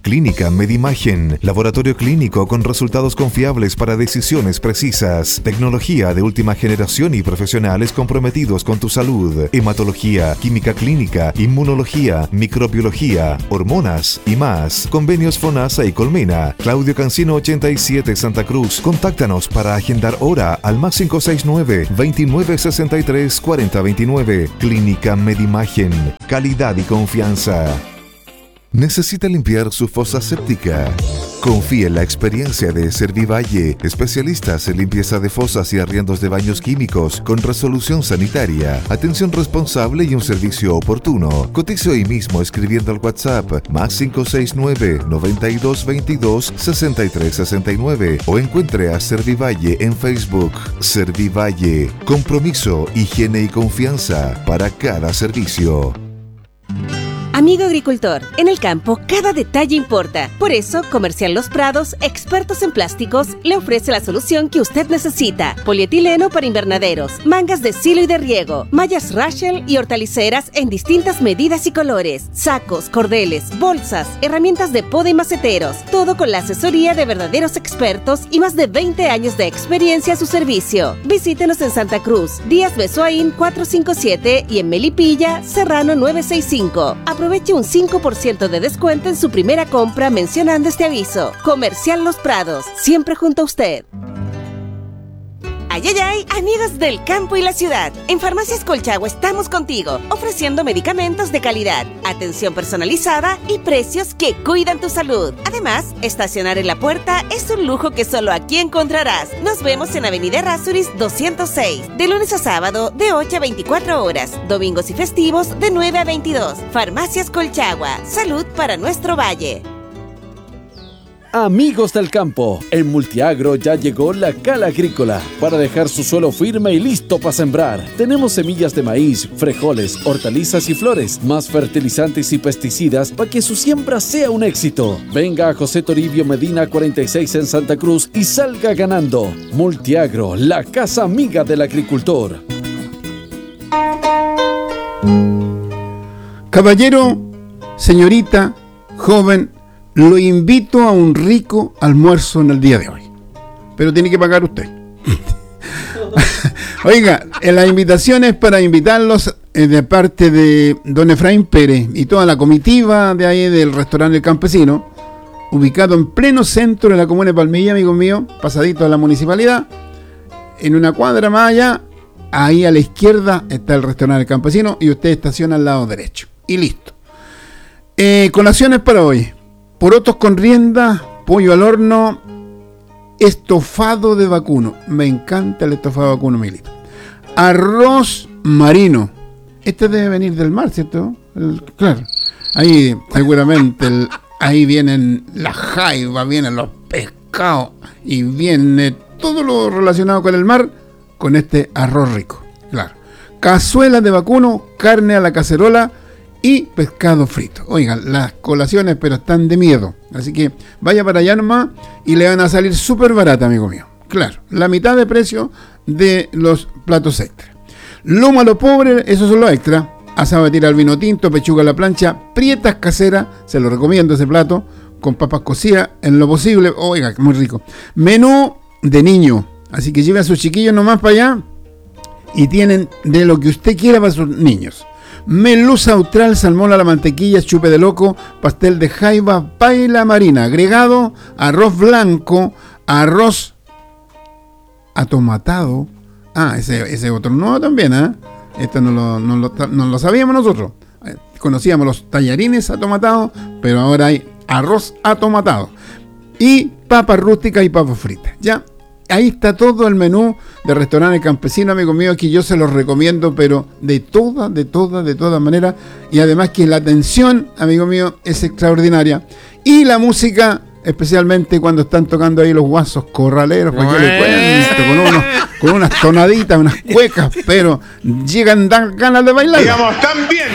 Clínica Medimagen, laboratorio clínico con resultados confiables para decisiones precisas. Tecnología de última generación y profesionales comprometidos con tu salud. Hematología, química clínica, inmunología, microbiología, hormonas y más. Convenios FONASA y Colmena. Claudio Cancino 87 Santa Cruz. Contáctanos para agendar hora al más 569-2963-4029. Clínica Medimagen. Calidad y confianza. ¿Necesita limpiar su fosa séptica? Confíe en la experiencia de Servivalle, especialistas en limpieza de fosas y arriendos de baños químicos con resolución sanitaria, atención responsable y un servicio oportuno. Cotice hoy mismo escribiendo al WhatsApp más 569-9222-6369 o encuentre a Servivalle en Facebook. Servivalle, compromiso, higiene y confianza para cada servicio. Amigo agricultor, en el campo cada detalle importa. Por eso, Comercial Los Prados, expertos en plásticos, le ofrece la solución que usted necesita. Polietileno para invernaderos, mangas de silo y de riego, mallas Rachel y hortaliceras en distintas medidas y colores, sacos, cordeles, bolsas, herramientas de poda y maceteros. Todo con la asesoría de verdaderos expertos y más de 20 años de experiencia a su servicio. Visítenos en Santa Cruz, Díaz Besoaín 457 y en Melipilla, Serrano 965. Aproveche un 5% de descuento en su primera compra mencionando este aviso. Comercial Los Prados, siempre junto a usted. ¡Ay, ay, ay! Amigos del campo y la ciudad, en Farmacias Colchagua estamos contigo, ofreciendo medicamentos de calidad, atención personalizada y precios que cuidan tu salud. Además, estacionar en la puerta es un lujo que solo aquí encontrarás. Nos vemos en Avenida Errázuriz 206, de lunes a sábado de 8 a 24 horas, domingos y festivos de 9 a 22. Farmacias Colchagua, salud para nuestro valle. Amigos del campo, en Multiagro ya llegó la Cala Agrícola para dejar su suelo firme y listo para sembrar. Tenemos semillas de maíz, frijoles, hortalizas y flores, más fertilizantes y pesticidas para que su siembra sea un éxito. Venga a José Toribio Medina 46 en Santa Cruz y salga ganando. Multiagro, la casa amiga del agricultor. Caballero, señorita, joven, lo invito a un rico almuerzo en el día de hoy. Pero tiene que pagar usted. Oiga, la invitación es para invitarlos de parte de don Efraín Pérez y toda la comitiva de ahí del restaurante El Campesino, ubicado en pleno centro de la comuna de Palmilla, amigo mío, pasadito a la municipalidad, en una cuadra más allá, ahí a la izquierda está el restaurante El Campesino y usted estaciona al lado derecho. Y listo. Colaciones para hoy. Porotos con rienda, pollo al horno, estofado de vacuno. Me encanta el estofado de vacuno, Milito. Arroz marino. Este debe venir del mar, ¿cierto? Claro. Ahí seguramente ahí vienen las jaivas, vienen los pescados y viene todo lo relacionado con el mar con este arroz rico. Claro. Cazuela de vacuno, carne a la cacerola y pescado frito. Oigan, las colaciones pero están de miedo. Así que vaya para allá nomás y le van a salir súper barata, amigo mío. Claro, la mitad de precio de los platos extra. Lomo a lo pobre, esos son los extras. Asado de tira al vino tinto, pechuga a la plancha, prietas caseras, se lo recomiendo ese plato, con papas cocidas en lo posible. Oiga, muy rico. Menú de niño. Así que lleve a sus chiquillos nomás para allá y tienen de lo que usted quiera para sus niños. Merluza austral, salmón a la mantequilla, chupe de loco, pastel de jaiba, paella marina, agregado, arroz blanco, arroz atomatado. Ah, ese otro nuevo también, ¿eh? Esto no lo sabíamos nosotros. Conocíamos los tallarines atomatados, pero ahora hay arroz atomatado. Y papas rústicas y papas fritas. Ya, ahí está todo el menú de restaurante campesino, amigo mío, que yo se los recomiendo, pero de todas maneras. Y además que la atención, amigo mío, es extraordinaria. Y la música, especialmente cuando están tocando ahí los guasos corraleros, para que le cuento, con unas tonaditas, unas cuecas, pero llegan dan ganas de bailar. Digamos, tan bien.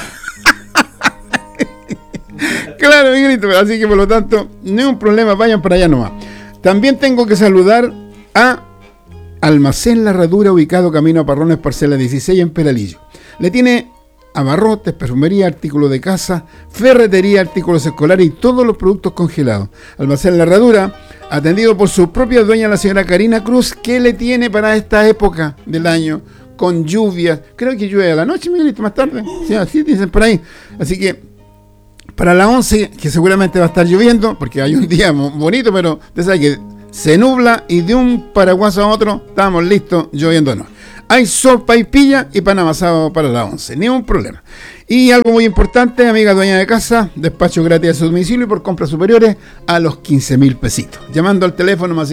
Claro, Miguelito, así que por lo tanto, no hay un problema, vayan para allá nomás. También tengo que saludar a Almacén La Herradura, ubicado camino a Parrones, parcela 16 en Peralillo. Le tiene abarrotes, perfumería, artículos de casa, ferretería, artículos escolares y todos los productos congelados. Almacén La Herradura, atendido por su propia dueña, la señora Karina Cruz, que le tiene para esta época del año, con lluvias. Creo que llueve a la noche, Miguelito, más tarde. Sí, así dicen por ahí. Así que para la 11, que seguramente va a estar lloviendo, porque hay un día bonito, pero usted sabe que se nubla y de un paraguas a otro estamos listos lloviéndonos. Hay sopa y pilla y pan amasado para la 11, ni un problema. Y algo muy importante, amiga dueña de casa, despacho gratis a su domicilio y por compras superiores a los 15.000 pesitos. Llamando al teléfono más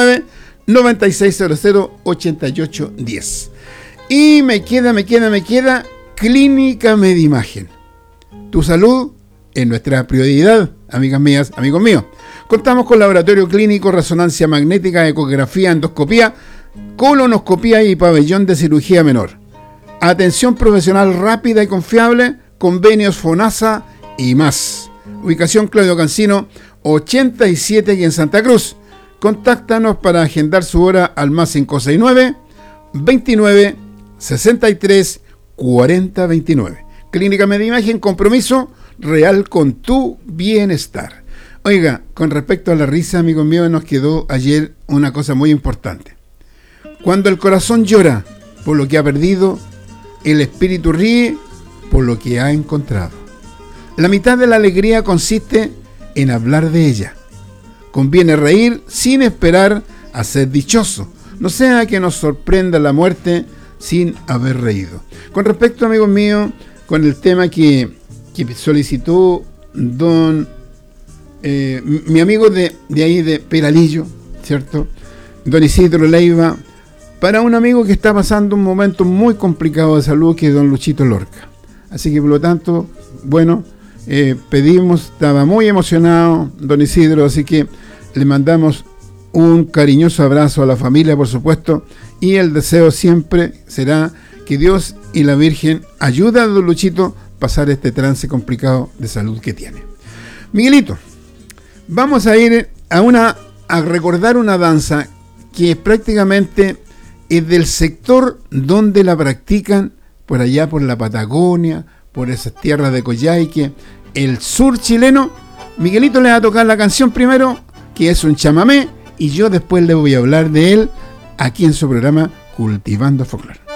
569-9600-8810. Y me queda Clínica Medimagen. Tu salud es nuestra prioridad, amigas mías, amigos míos. Contamos con laboratorio clínico, resonancia magnética, ecografía, endoscopía, colonoscopía y pabellón de cirugía menor. Atención profesional rápida y confiable, convenios FONASA y más. Ubicación Claudio Cancino 87 y en Santa Cruz. Contáctanos para agendar su hora al más 569 29 63 40 29. Clínica Medimagen, compromiso real con tu bienestar. Oiga, con respecto a la risa, amigos míos, nos quedó ayer una cosa muy importante. Cuando el corazón llora por lo que ha perdido, el espíritu ríe por lo que ha encontrado. La mitad de la alegría consiste en hablar de ella. Conviene reír sin esperar a ser dichoso, no sea que nos sorprenda la muerte sin haber reído. Con respecto, amigos míos, con el tema que solicitó mi amigo de ahí de Peralillo, ¿cierto? Don Isidro Leiva, para un amigo que está pasando un momento muy complicado de salud, que es don Luchito Lorca. Así que por lo tanto, bueno, pedimos, estaba muy emocionado don Isidro, así que le mandamos un cariñoso abrazo a la familia, por supuesto, y el deseo siempre será que Dios y la Virgen ayuden a don Luchito a pasar este trance complicado de salud que tiene. Miguelito, vamos a ir a recordar una danza que prácticamente es del sector donde la practican, por allá por la Patagonia, por esas tierras de Coyhaique, el sur chileno. Miguelito le va a tocar la canción primero, que es un chamamé, y yo después le voy a hablar de él aquí en su programa Cultivando Folclore.